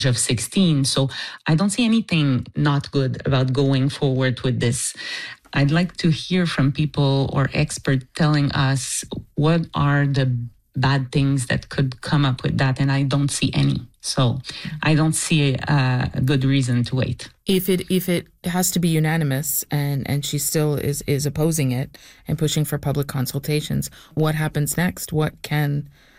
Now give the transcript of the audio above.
of 16. So I don't see anything not good about going forward with this. I'd like to hear from people or experts telling us what are the bad things that could come up with that. And I don't see any. So I don't see a good reason to wait. If it has to be unanimous and she still is opposing it and pushing for public consultations, what happens next? What can